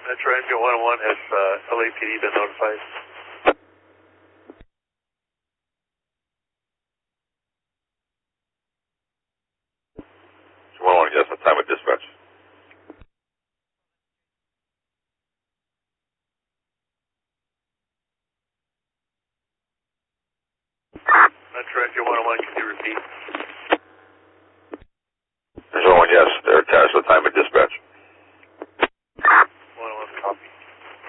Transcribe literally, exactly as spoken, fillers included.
Metro Engine one oh one, has uh, L A P D been notified? one oh one, yes, what time with dispatch? Metro Engine one oh one, can you repeat? Metro one, yes, they're attached, what time with dispatch?